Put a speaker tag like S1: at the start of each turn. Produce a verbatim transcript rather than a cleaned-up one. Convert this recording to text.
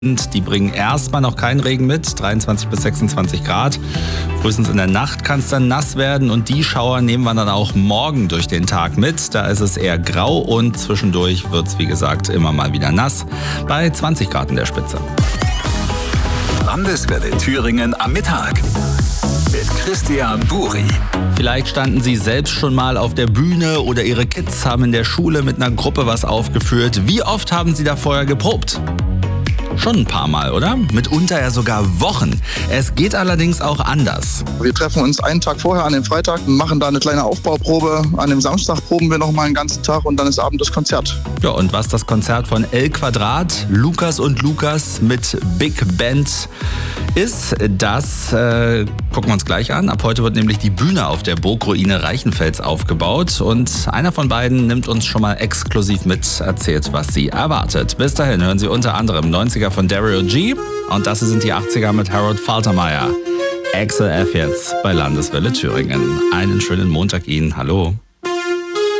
S1: Die bringen erstmal noch keinen Regen mit, dreiundzwanzig bis sechsundzwanzig Grad. Frühestens in der Nacht kann es dann nass werden und die Schauer nehmen wir dann auch morgen durch den Tag mit. Da ist es eher grau und zwischendurch wird es, wie gesagt, immer mal wieder nass bei zwanzig Grad in der Spitze.
S2: Landeswelle Thüringen am Mittag mit Christian Buri.
S1: Vielleicht standen Sie selbst schon mal auf der Bühne oder Ihre Kids haben in der Schule mit einer Gruppe was aufgeführt. Wie oft haben Sie da vorher geprobt? Schon ein paar Mal, oder? Mitunter ja sogar Wochen. Es geht allerdings auch anders.
S3: Wir treffen uns einen Tag vorher an dem Freitag, machen da eine kleine Aufbauprobe. An dem Samstag proben wir noch mal einen ganzen Tag und dann ist Abend das Konzert.
S1: Ja, und was das Konzert von El Quadrat, Lukas und Lukas mit Big Band ist, das äh, gucken wir uns gleich an. Ab heute wird nämlich die Bühne auf der Burgruine Reichenfels aufgebaut und einer von beiden nimmt uns schon mal exklusiv mit, erzählt, was sie erwartet. Bis dahin hören Sie unter anderem neunziger von Dario G und das sind die achtziger mit Harold Faltermeyer. Axel F jetzt bei Landeswelle Thüringen. Einen schönen Montag Ihnen. Hallo.